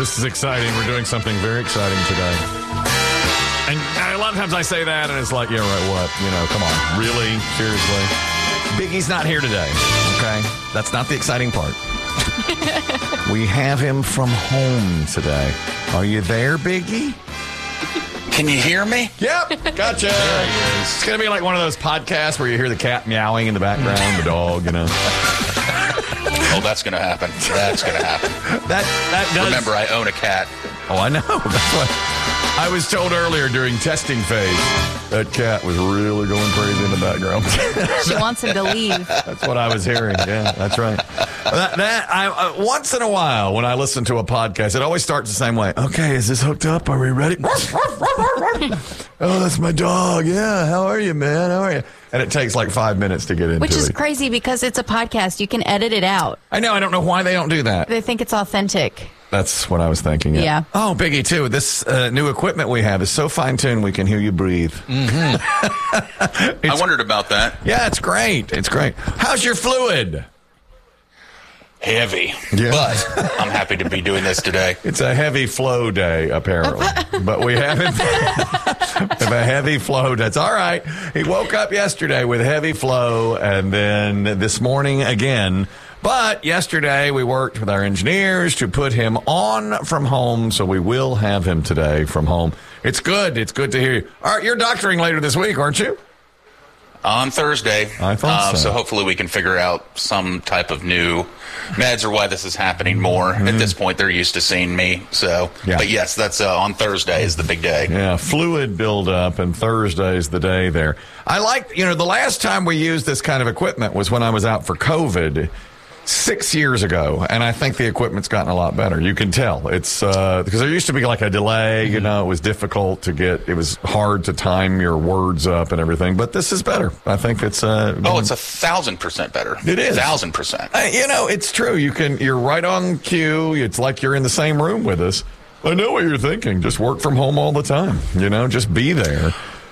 this is exciting. We're doing something very exciting today. And a lot of times I say that, and it's like, yeah, right, what? Come on. Really? Seriously? Biggie's not here today, okay? That's not the exciting part. We have him from home today. Are you there, Biggie? Can you hear me? Yep, gotcha. There he is. It's going to be like one of those podcasts where you hear the cat meowing in the background, the dog, Oh, that's going to happen. That's going to happen. That does. Remember, I own a cat. Oh, I know. That's what I was told earlier during testing phase. That cat was really going crazy in the background. She wants him to leave. That's what I was hearing. Yeah, that's right. Once in a while, when I listen to a podcast, it always starts the same way. Okay, is this hooked up? Are we ready? Oh, that's my dog. Yeah, how are you, man? How are you? And it takes like 5 minutes to get into it. Which is crazy because it's a podcast. You can edit it out. I know. I don't know why they don't do that. They think it's authentic. That's what I was thinking. Yeah. Oh, Biggie, too. This new equipment we have is so fine-tuned we can hear you breathe. Mm-hmm. I wondered about that. Yeah, it's great. It's great. How's your fluid? Heavy. Yeah. But I'm happy to be doing this today. It's a heavy flow day, apparently. But we haven't have a heavy flow. That's all right. He woke up yesterday with heavy flow, and then this morning again. But yesterday we worked with our engineers to put him on from home, so we will have him today from home. It's good. It's good to hear you. All right, you're doctoring later this week, aren't you? On Thursday. I thought so. So hopefully we can figure out some type of new meds or why this is happening more. Mm-hmm. At this point, they're used to seeing me. So, yeah. But yes, that's on Thursday is the big day. Yeah, fluid buildup, and Thursday's the day there. I like, the last time we used this kind of equipment was when I was out for COVID 6 years ago, and I think the equipment's gotten a lot better. You can tell. It's because there used to be like a delay, it was difficult to get, it was hard to time your words up and everything, but this is better. I think it's it's 1,000% better. It is 1,000%. It's true. You're right on cue. It's like you're in the same room with us. I know what you're thinking. Just work from home all the time. Just be there.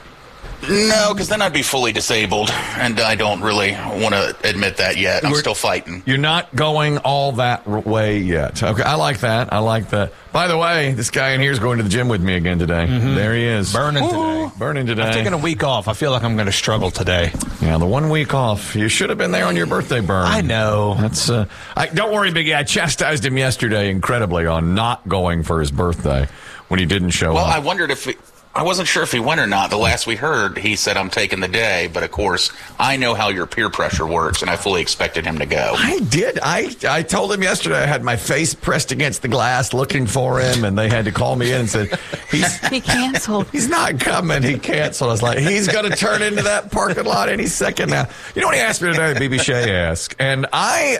No, because then I'd be fully disabled, and I don't really want to admit that yet. I'm still fighting. You're not going all that way yet. Okay, I like that. By the way, this guy in here is going to the gym with me again today. Mm-hmm. There he is. Burning today. I've taken a week off. I feel like I'm going to struggle today. Yeah, the 1 week off. You should have been there on your birthday burn. I know. That's. Don't worry, Biggie. I chastised him yesterday incredibly on not going for his birthday when he didn't show up. Well, I wondered if I wasn't sure if he went or not. The last we heard, he said, I'm taking the day. But, of course, I know how your peer pressure works, and I fully expected him to go. I did. I told him yesterday I had my face pressed against the glass looking for him, and they had to call me in and said, he canceled. He's not coming. He canceled. I was like, he's going to turn into that parking lot any second now. You know what he asked me today? BB Shea asked. And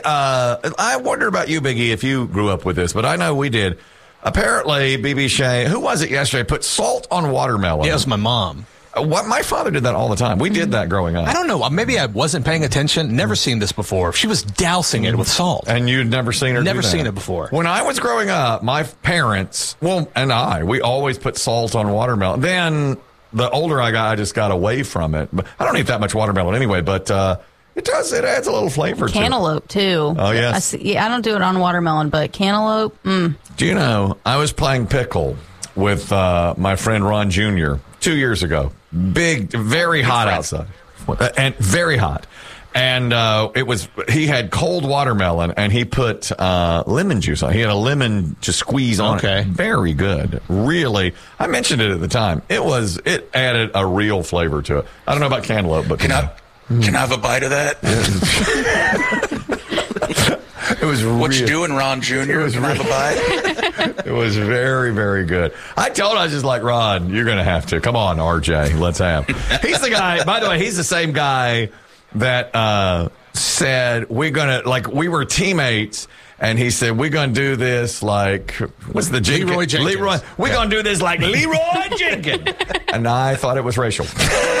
I wonder about you, Biggie, if you grew up with this, but I know we did. Apparently, BB Shea, who was it yesterday, put salt on watermelon. Yeah, it was my mom. My father did that all the time. We did that growing up. I don't know. Maybe I wasn't paying attention. Never seen this before. She was dousing it with salt. And you'd never seen her do that? Never seen it before. When I was growing up, my parents, we always put salt on watermelon. Then the older I got, I just got away from it. But I don't eat that much watermelon anyway, but it adds a little flavor to it. Cantaloupe, too. Oh, yes. I don't do it on watermelon, but cantaloupe, Do you know, I was playing pickle with my friend Ron Jr. 2 years ago. Big, very hot outside. And very hot. And he had cold watermelon, and he put lemon juice on it. He had a lemon to squeeze on it. Very good. Really. I mentioned it at the time. It added a real flavor to it. I don't know about cantaloupe, but... Can I have a bite of that? It was what you doing, Ron Jr.? Can I have a bite? It was very, very good. I was just like, Ron, you're going to have to. Come on, RJ, let's have. He's the guy, by the way, he's the same guy that said we were teammates, and he said, we're going to do this like, what's the Jenkins? Leroy Jenkins. We're going to do this like Leroy Jenkins. And I thought it was racial.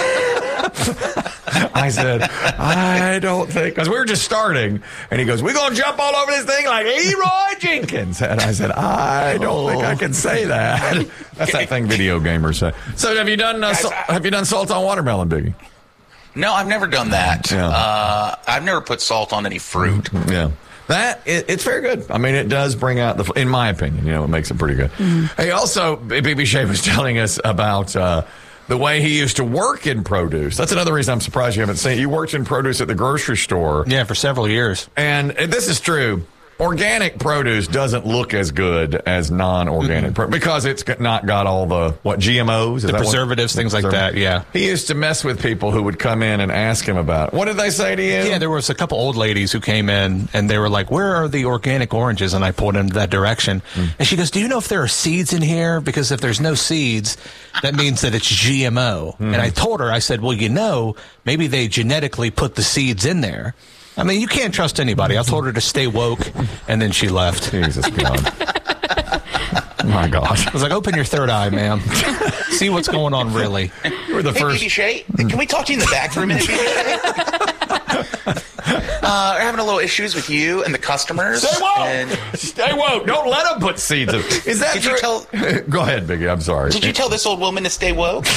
I said, I don't think, because we were just starting, and he goes, we're going to jump all over this thing like Leroy Jenkins. And I said, I don't think I can say that. That's that thing video gamers say. So have you done salt on watermelon, Biggie? No, I've never done that. Yeah. I've never put salt on any fruit. Yeah. It's very good. I mean, it does bring out in my opinion, it makes it pretty good. Hey, also, BB Shea was telling us about the way he used to work in produce. That's another reason I'm surprised you haven't seen it. You worked in produce at the grocery store. Yeah, for several years. And this is true. Organic produce doesn't look as good as non-organic because it's not got all the GMOs, the preservatives, things like that. Yeah, he used to mess with people who would come in and ask him about it. What did they say to you? Yeah, there was a couple old ladies who came in and they were like, "Where are the organic oranges?" And I pulled them in that direction. And she goes, "Do you know if there are seeds in here? Because if there's no seeds, that means that it's GMO." And I told her, I said, "Well, maybe they genetically put the seeds in there." I mean, you can't trust anybody. I told her to stay woke, and then she left. Jesus God. My gosh. I was like, open your third eye, ma'am. See what's going on, really. You were the first. BB Shea, can we talk to you in the back for a minute, BB Shea? We're having a little issues with you and the customers. Stay woke! Stay woke. Don't let them put seeds in. Is that you tell? Go ahead, Biggie. I'm sorry. Did you tell this old woman to stay woke?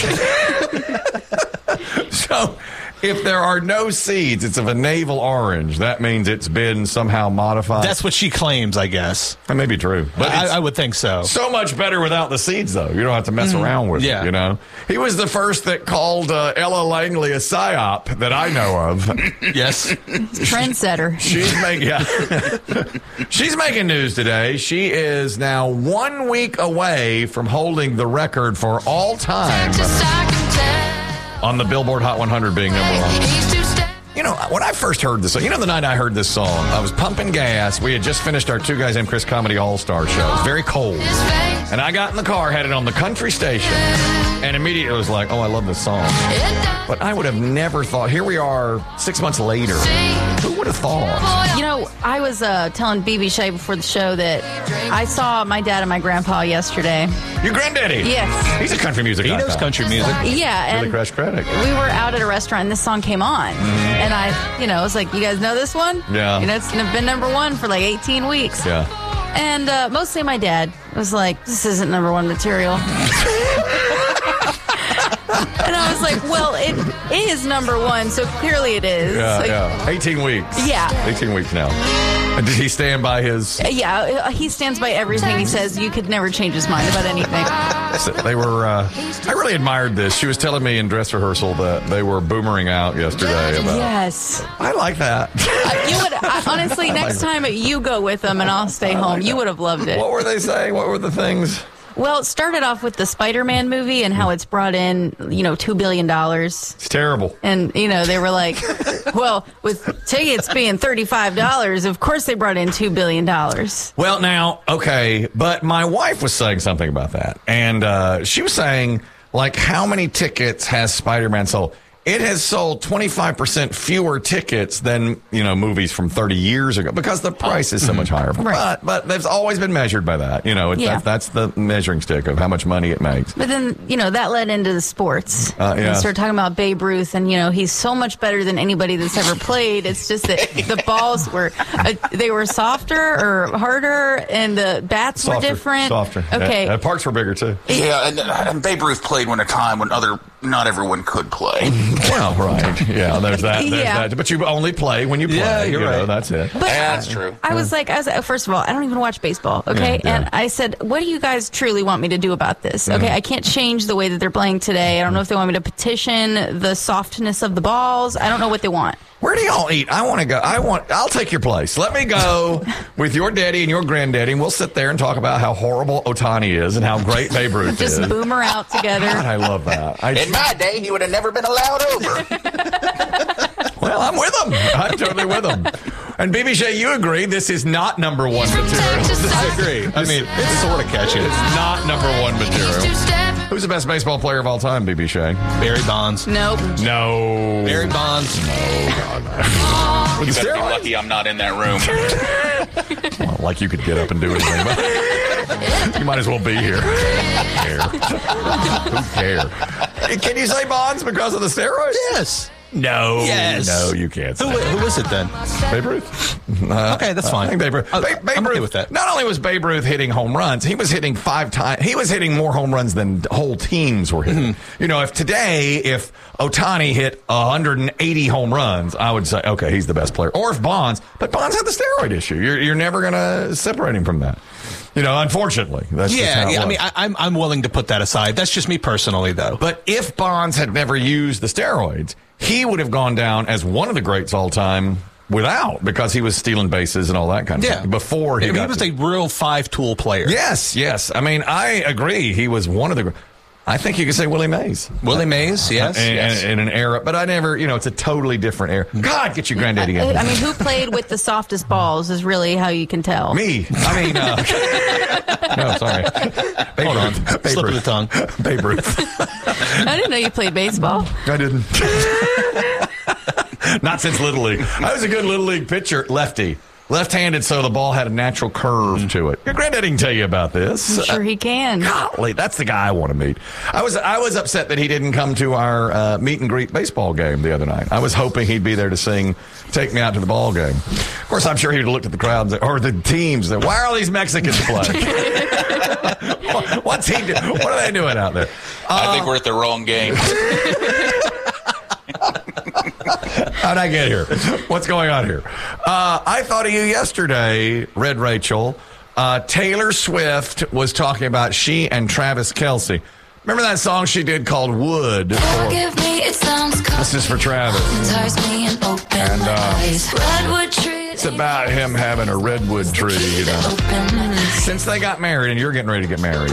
So, if there are no seeds, it's of a navel orange. That means it's been somehow modified. That's what she claims, I guess. That may be true. But I would think so. So much better without the seeds, though. You don't have to mess around with it, He was the first that called Ella Langley a psyop that I know of. Yes. Trendsetter. She's making news today. She is now 1 week away from holding the record for all time on the Billboard Hot 100 being number one. When I first heard this, the night I heard this song, I was pumping gas. We had just finished our Two Guys Named Chris Comedy All-Star show. It was very cold. And I got in the car, had it on the country station, and immediately was like, I love this song. But I would have never thought, here we are 6 months later. Who would have thought? I was telling BB Shea before the show that I saw my dad and my grandpa yesterday. Your granddaddy? Yes. He's a country music guy. He knows country music. Yeah. Really and Crash Credit. we were out at a restaurant and this song came on. And I was like, you guys know this one? Yeah. It's been number one for like 18 weeks. Yeah. And mostly my dad was like, this isn't number one material. And I was like, well, it is number one, so clearly it is. Yeah. 18 weeks. Yeah. 18 weeks now. And did he stand by his... Yeah, he stands by everything he says. You could never change his mind about anything. They were... I really admired this. She was telling me in dress rehearsal that they were boomering out yesterday about... Yes. I like that. You would... honestly, next time you go with them and I'll stay home, you would have loved it. What were they saying? What were the things... Well, it started off with the Spider-Man movie and how it's brought in, $2 billion. It's terrible. And, they were like, well, with tickets being $35, of course they brought in $2 billion. Well, now, okay, but my wife was saying something about that. And she was saying, how many tickets has Spider-Man sold? It has sold 25% fewer tickets than, movies from 30 years ago because the price is so much higher. Right. But they've always been measured by that. That's the measuring stick of how much money it makes. But then, that led into the sports. We started talking about Babe Ruth, and, he's so much better than anybody that's ever played. It's just that the balls were, they were softer or harder, and the bats were different. Softer. Okay. And parks were bigger, too. Yeah, and Babe Ruth played when a time when not everyone could play. Well, right. Yeah, there's that. That. But you only play when you play. Yeah, you're right. That's it. But that's true. I was like, first of all, I don't even watch baseball, okay? Yeah. And I said, what do you guys truly want me to do about this? Okay, I can't change the way that they're playing today. I don't know if they want me to petition the softness of the balls. I don't know what they want. Where do y'all eat? I want to go. I'll take your place. Let me go with your daddy and your granddaddy, and we'll sit there and talk about how horrible Ohtani is and how great Babe Ruth is. Just boomer out together. God, I love that. In my day, he would have never been allowed over. Well, I'm with him. I'm totally with him. And BB Shea, you agree this is not number one material. I agree. I mean, it's sort of catchy. It's not number one material. Who's the best baseball player of all time, BB Shea? Barry Bonds. Nope. No. Barry Bonds. You better be lucky I'm not in that room. Well, like you could get up and do anything. But you might as well be here. Who cares? Can you say Bonds because of the steroids? Yes. No. Yes. No, you can't say Who is it then? Babe Ruth. Okay, that's fine. I think Babe Ruth. I'm okay with that. Not only was Babe Ruth hitting home runs, he was hitting 5 times. He was hitting more home runs than whole teams were hitting. You know, if Ohtani hit 180 home runs, I would say, okay, he's the best player. Or if Bonds, but Bonds had the steroid issue. You're never going to separate him from that. You know, unfortunately, that's just how it was. I mean, I'm willing to put that aside. That's just me personally, though. But if Bonds had never used the steroids, he would have gone down as one of the greats all time without, because he was stealing bases and all that kind of thing. Before he was a real 5-tool player. Yes. I mean, I agree. He was one of the. I think you could say Willie Mays. Willie Mays, yes. In an era, but I never, it's a totally different era. God, get your granddaddy again. I mean, who played with the softest balls is really how you can tell. Me. I mean, no, sorry. Hold on. Slip of the tongue. Babe Ruth. I didn't know you played baseball. I didn't. Not since Little League. I was a good Little League pitcher, lefty. Left-handed, so the ball had a natural curve to it. Your granddaddy can tell you about this. I'm sure he can. Golly, that's the guy I want to meet. I was upset that he didn't come to our meet and greet baseball game the other night. I was hoping he'd be there to sing "Take Me Out to the Ball Game." Of course, I'm sure he'd have looked at the crowd or the teams. Why are all these Mexicans playing? What's he doing? What are they doing out there? I think we're at the wrong game. How'd I get here? What's going on here? I thought of you yesterday, Red Rachel. Taylor Swift was talking about she and Travis Kelce. Remember that song she did called Wood? This is for Travis. And it's about him having a redwood tree, Since they got married, and you're getting ready to get married,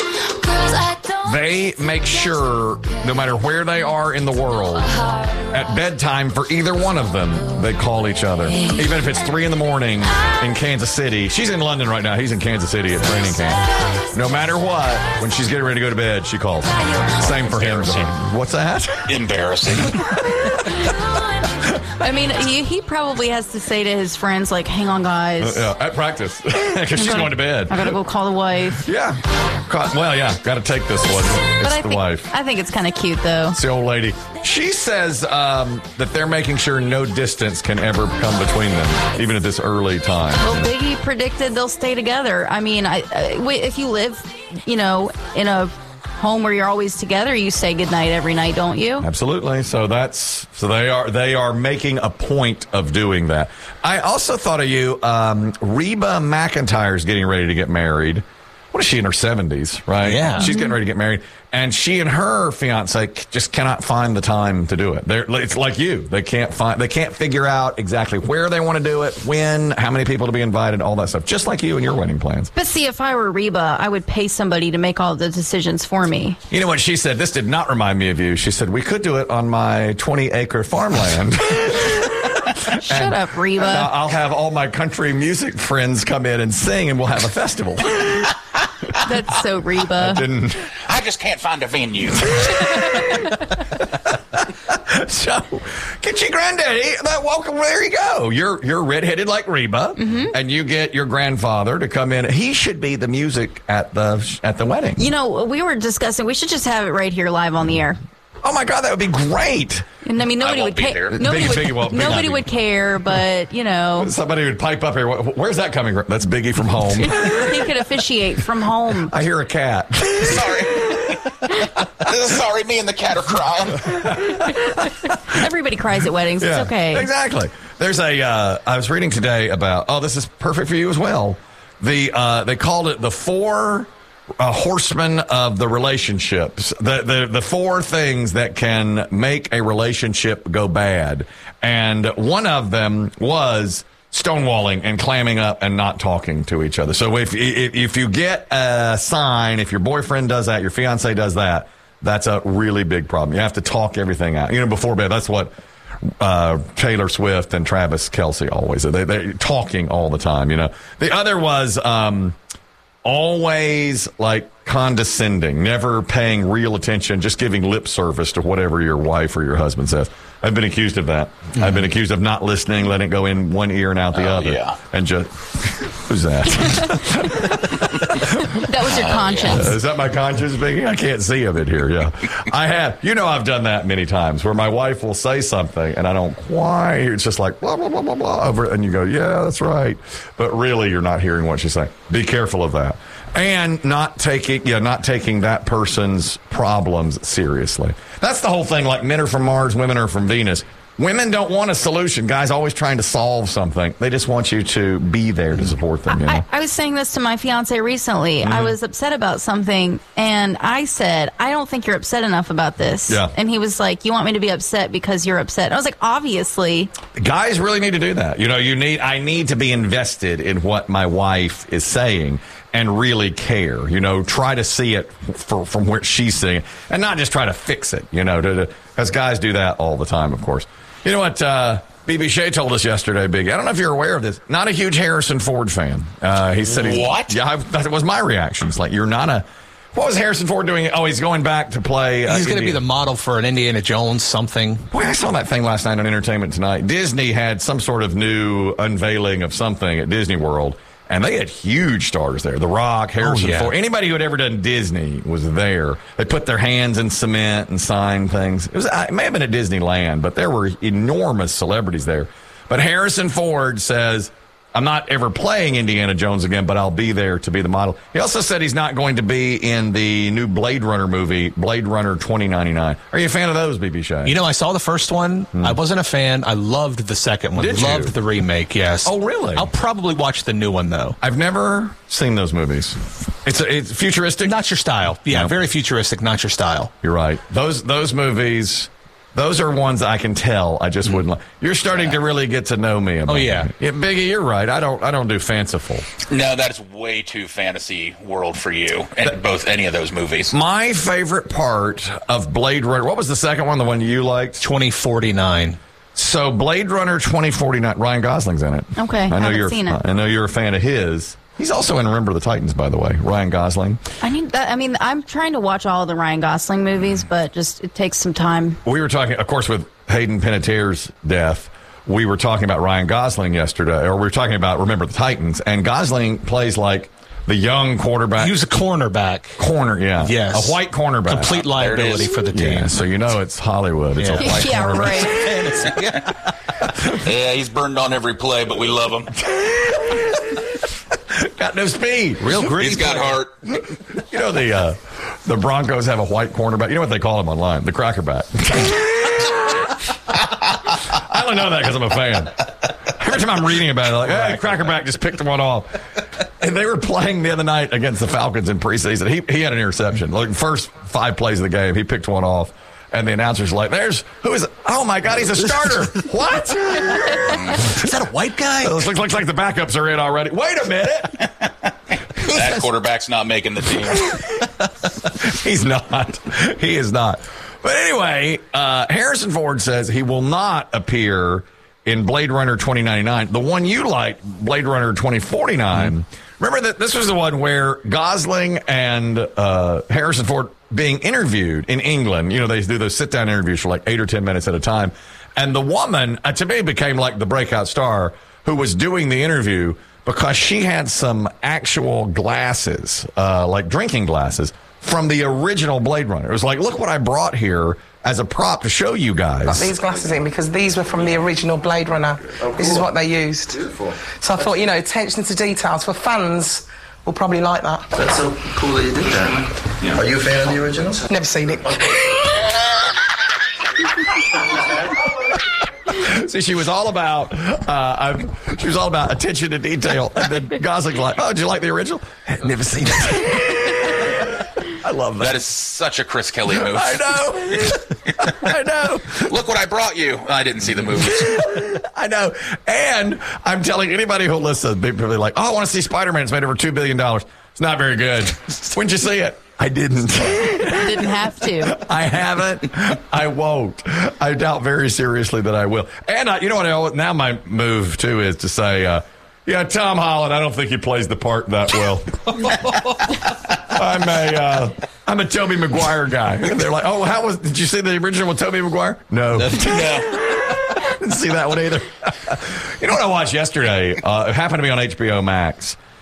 they make sure, no matter where they are in the world, at bedtime for either one of them, they call each other. Even if it's 3 a.m. in Kansas City. She's in London right now. He's in Kansas City at training camp. No matter what, when she's getting ready to go to bed, she calls. Same for him. What's that? Embarrassing. I mean, he probably has to say to his friends, like, hang on, guys. At practice. Because she's going to bed. I got to go call the wife. Yeah. Well, yeah. Got to take this one. It's the wife. I think it's kind of cute, though. It's the old lady. She says that they're making sure no distance can ever come between them, even at this early time. Well, Biggie predicted they'll stay together. I mean, if you live, in a home where you're always together, you say goodnight every night, don't you? Absolutely. So they are making a point of doing that. I also thought of you, Reba McEntire's getting ready to get married. What is she, in her 70s, right? Yeah. She's getting ready to get married. And she and her fiance just cannot find the time to do it. It's like you. They can't figure out exactly where they want to do it, when, how many people to be invited, all that stuff. Just like you and your wedding plans. But see, if I were Reba, I would pay somebody to make all the decisions for me. You know what she said? This did not remind me of you. She said, we could do it on my 20-acre farmland. Shut up, Reba. I'll have all my country music friends come in and sing, and we'll have a festival. That's so Reba. I just can't find a venue. So, get your granddaddy. Welcome. There you go. You're redheaded like Reba, and you get your grandfather to come in. He should be the music at the wedding. We were discussing we should just have it right here live on the air. Oh my God, that would be great. And I mean, nobody would care. Nobody would care, but somebody would pipe up here. Where's that coming from? That's Biggie from home. He could officiate from home. I hear a cat. Sorry, me and the cat are crying. Everybody cries at weddings. Yeah, it's okay. Exactly. There's I was reading today about. Oh, this is perfect for you as well. They called it the 4 horsemen of the relationships, the 4 things that can make a relationship go bad. And one of them was stonewalling and clamming up and not talking to each other. So if you get a sign, if your boyfriend does that, your fiance does that, that's a really big problem. You have to talk everything out. Before bed, that's what Taylor Swift and Travis Kelce always do. They're talking all the time, The other was always like condescending, never paying real attention, just giving lip service to whatever your wife or your husband says. I've been accused of that. I've been accused of not listening, letting it go in one ear and out the other. Yeah. And just, who's that? That was your conscience. Is that my conscience speaking? I can't see of it here. Yeah, I have. I've done that many times where my wife will say something and I don't quite hear. It's just like blah blah blah blah blah over, and you go, yeah, that's right, but really you're not hearing what she's saying. Be careful of that, and not taking that person's problems seriously. That's the whole thing. Like, men are from Mars, women are from Venus. Women don't want a solution. Guys always trying to solve something. They just want you to be there to support them. I was saying this to my fiance recently. I was upset about something, and I said, I don't think you're upset enough about this. Yeah. And he was like, you want me to be upset because you're upset? And I was like, obviously. Guys really need to do that. I need to be invested in what my wife is saying and really care. Try to see it from where she's seeing it and not just try to fix it, because guys do that all the time, of course. You know what B.B. Shea told us yesterday, Biggie? I don't know if you're aware of this. Not a huge Harrison Ford fan. He said, what? Yeah, that was my reaction. It's like, you're not a... What was Harrison Ford doing? Oh, he's going back to play... he's going to be the model for an Indiana Jones something. Boy, I saw that thing last night on Entertainment Tonight. Disney had some sort of new unveiling of something at Disney World, and they had huge stars there. The Rock, Harrison Ford. Anybody who had ever done Disney was there. They put their hands in cement and signed things. It may have been at Disneyland, but there were enormous celebrities there. But Harrison Ford says, I'm not ever playing Indiana Jones again, but I'll be there to be the model. He also said he's not going to be in the new Blade Runner movie, Blade Runner 2099. Are you a fan of those, B.B. Shea? I saw the first one. I wasn't a fan. I loved the second one. Loved the remake, yes. Oh, really? I'll probably watch the new one, though. I've never seen those movies. It's futuristic? Not your style. Yeah, no. Very futuristic, not your style. You're right. Those movies... Those are ones I can tell I just wouldn't like. You're starting to really get to know me about me. Yeah, Biggie, you're right. I don't do fanciful. No, that is way too fantasy world for you, and both any of those movies. My favorite part of Blade Runner, what was the second one, the one you liked? 2049. So Blade Runner 2049, Ryan Gosling's in it. Okay, I haven't seen it. I know you're a fan of his. He's also in Remember the Titans, by the way, Ryan Gosling. I'm trying to watch all the Ryan Gosling movies, but it takes some time. We were talking, of course, with Hayden Panettiere's death. We were talking about Ryan Gosling yesterday, or we were talking about Remember the Titans, and Gosling plays like the young quarterback. He was a cornerback. Yeah. Yes. A white cornerback. Complete liability for the team. Yeah, so it's Hollywood. It's a white cornerback. Right. Yeah, he's burned on every play, but we love him. Got no speed. Real gritty. He's got heart. The Broncos have a white cornerback. You know what they call him online? The crackerback. I only know that because I'm a fan. Every time I'm reading about it, like, hey, crackerback just picked one off. And they were playing the other night against the Falcons in preseason. He had an interception. Like, first 5 plays of the game, he picked one off. And the announcer's like, who is it? Oh, my God, he's a starter. What? Is that a white guy? Looks like the backups are in already. Wait a minute. That quarterback's not making the team. He's not. He is not. But anyway, Harrison Ford says he will not appear in Blade Runner 2099. The one you like, Blade Runner 2049. Remember that this was the one where Gosling and Harrison Ford being interviewed in England. They do those sit-down interviews for like 8 or 10 minutes at a time. And the woman, to me, became like the breakout star who was doing the interview because she had some actual glasses, like drinking glasses, from the original Blade Runner. It was like, look what I brought here as a prop to show you guys. Got these glasses in because these were from the original Blade Runner. Oh, cool. This is what they used. Beautiful. So I thought, attention to details for fans will probably like that. That's so cool that you did that. Yeah. Are you a fan of the original? Never seen it. See, she was all about attention to detail. And then Gosling's like, "Oh, did you like the original?" Never seen it. I love that. That is such a Chris Kelly move. I know. Look what I brought you. I didn't see the movies. I know. And I'm telling anybody who'll listen, people are like, "Oh, I want to see Spider-Man. It's made over $2 billion. It's not very good." When'd you see it? I didn't. Didn't have to. I haven't. I won't. I doubt very seriously that I will. And you know what? Now my move too is to say, Tom Holland. I don't think he plays the part that well. I'm a Tobey Maguire guy. And they're like, "Oh, did you see the original with Tobey Maguire?" No. Didn't see that one either. You know what I watched yesterday? It happened to be on HBO Max.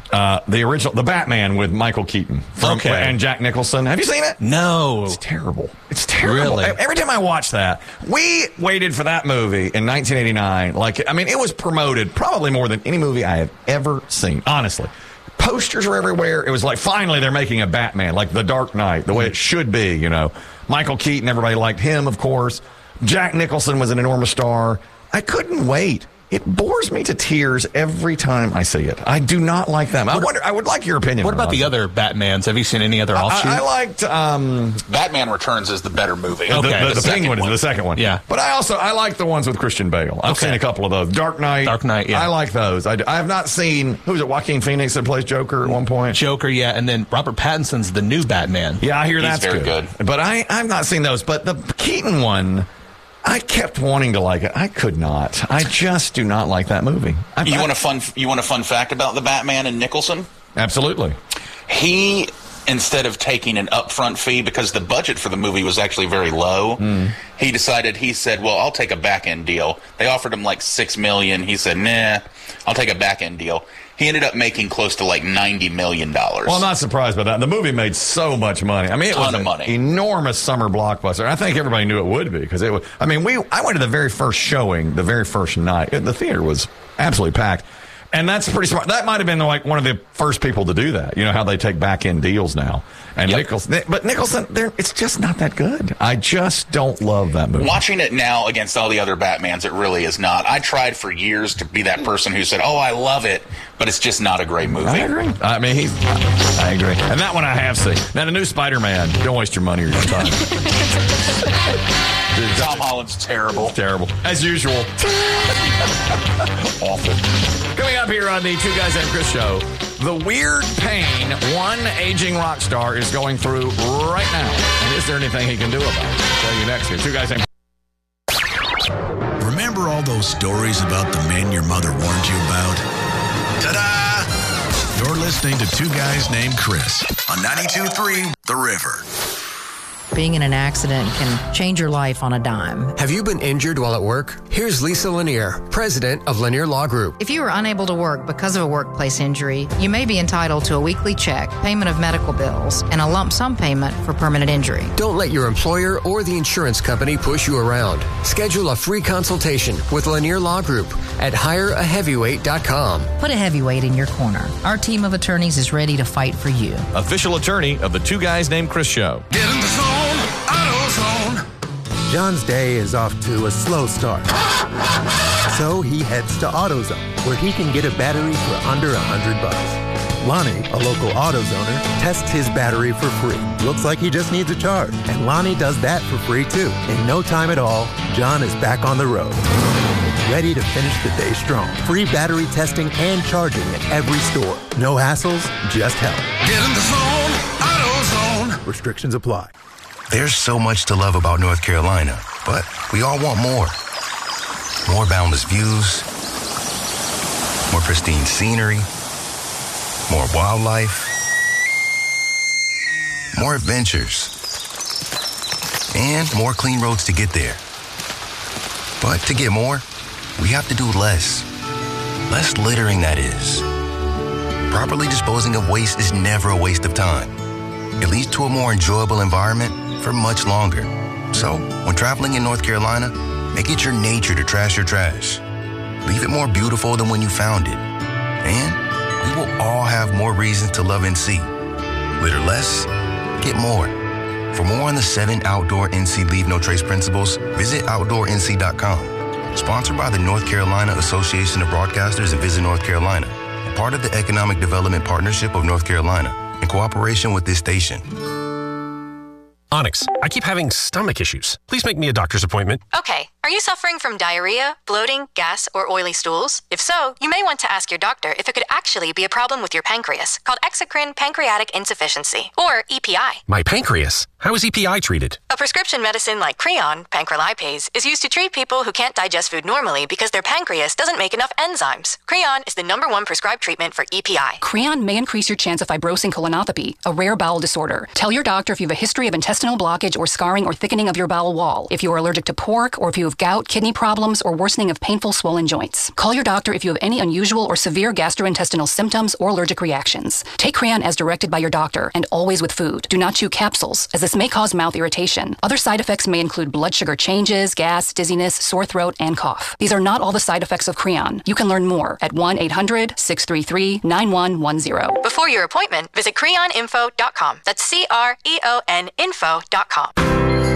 The original, the Batman with Michael Keaton and Jack Nicholson. Have you seen it? No. It's terrible. It's terrible. Really? Every time I watch that, we waited for that movie in 1989. It was promoted probably more than any movie I have ever seen, honestly. Posters were everywhere. It was like, finally, they're making a Batman, like The Dark Knight, the way it should be, you know. Michael Keaton, everybody liked him, of course. Jack Nicholson was an enormous star. I couldn't wait. It bores me to tears every time I see it. I do not like them. I would like your opinion. What about the other Batmans? Have you seen any other offshoots? I liked Batman Returns is the better movie. Okay. The Penguin is the second one. Yeah. But I like the ones with Christian Bale. I've seen a couple of those. Dark Knight, yeah. I like those. I have not seen, who is it, Joaquin Phoenix that plays Joker at one point? Joker, yeah, and then Robert Pattinson's the new Batman. Yeah, I hear that's very good. But I've not seen those. But the Keaton one, I kept wanting to like it. I could not. I just do not like that movie. You want a fun fact about the Batman and Nicholson? Absolutely. He, instead of taking an upfront fee, because the budget for the movie was actually very low, he said, well, I'll take a back-end deal. They offered him like $6 million. He said, nah, I'll take a back-end deal. He ended up making close to like $90 million. Well, I'm not surprised by that. The movie made so much money. I mean, it was an enormous summer blockbuster. I think everybody knew it would be because it was. I mean, I went to the very first showing, the very first night. The theater was absolutely packed. And that's pretty smart. That might have been like one of the first people to do that. You know how they take back-end deals now. And Nicholson, it's just not that good. I just don't love that movie. Watching it now against all the other Batmans, it really is not. I tried for years to be that person who said, "Oh, I love it," but it's just not a great movie. I agree. I mean, I agree. And that one I have seen. Now the new Spider-Man. Don't waste your money or your time. Tom Holland's terrible. Terrible. As usual. Awful. Coming up here on the Two Guys Named Chris show, the weird pain one aging rock star is going through right now. And is there anything he can do about it? I'll tell you next here. Two Guys Named Remember all those stories about the men your mother warned you about? Ta-da! You're listening to Two Guys Named Chris on 92.3 The River. Being in an accident can change your life on a dime. Have you been injured while at work? Here's Lisa Lanier, president of Lanier Law Group. If you are unable to work because of a workplace injury, you may be entitled to a weekly check, payment of medical bills, and a lump sum payment for permanent injury. Don't let your employer or the insurance company push you around. Schedule a free consultation with Lanier Law Group at hireaheavyweight.com. Put a heavyweight in your corner. Our team of attorneys is ready to fight for you. Official attorney of the Two Guys Named Chris show. Get in the zone, AutoZone. John's day is off to a slow start. So he heads to AutoZone, where he can get a battery for under $100. Lonnie, a local AutoZoner, tests his battery for free. Looks like he just needs a charge, and Lonnie does that for free too. In no time at all, John is back on the road, ready to finish the day strong. Free battery testing and charging at every store. No hassles, just help. Get in the zone, AutoZone. Restrictions apply. There's so much to love about North Carolina, but we all want more. More boundless views, more pristine scenery, more wildlife, more adventures, and more clean roads to get there. But to get more, we have to do less. Less littering, that is. Properly disposing of waste is never a waste of time. It leads to a more enjoyable environment for much longer. So, when traveling in North Carolina, make it your nature to trash your trash. Leave it more beautiful than when you found it. And we will all have more reasons to love NC. Litter less, get more. For more on the 7 outdoor NC Leave No Trace principles, visit OutdoorNC.com. Sponsored by the North Carolina Association of Broadcasters and Visit North Carolina, and part of the Economic Development Partnership of North Carolina, in cooperation with this station. Onyx, I keep having stomach issues. Please make me a doctor's appointment. Okay. Are you suffering from diarrhea, bloating, gas, or oily stools? If so, you may want to ask your doctor if it could actually be a problem with your pancreas, called exocrine pancreatic insufficiency, or EPI. My pancreas? How is EPI treated? A prescription medicine like Creon, pancrelipase, is used to treat people who can't digest food normally because their pancreas doesn't make enough enzymes. Creon is the #1 prescribed treatment for EPI. Creon may increase your chance of fibrosing colonopathy, a rare bowel disorder. Tell your doctor if you have a history of intestinal intestinal blockage or scarring or thickening of your bowel wall, if you are allergic to pork, or if you have gout, kidney problems, or worsening of painful swollen joints. Call your doctor if you have any unusual or severe gastrointestinal symptoms or allergic reactions. Take Creon as directed by your doctor and always with food. Do not chew capsules, as this may cause mouth irritation. Other side effects may include blood sugar changes, gas, dizziness, sore throat, and cough. These are not all the side effects of Creon. You can learn more at 1-800-633-9110. Before your appointment, visit creoninfo.com. That's CREON info.com.